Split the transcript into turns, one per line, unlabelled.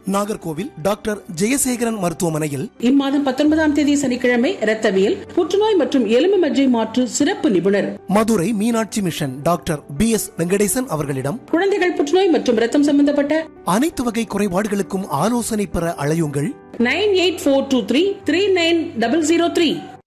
Nagercoil doctor Jayasekaran மருத்துவமனையில்
இம்மாதம் 19ஆம் தேதி சனிக்கிழமை இரத்தவியல், புற்றுநோய் மற்றும் எலும்பு மஜ்ஜை மாற்று சிறப்பு நிபுணர்.
Madurai Meenakshi mission doctor BS Venkatesan அவர்களிடம்
குழந்தைகள் புற்றுநோய் மற்றும் இரத்தம் சம்பந்தப்பட்ட
அனைத்து வகை குறைபாடுகளுக்கும் ஆலோசனை பெற அழையுங்கள்.
9842333903.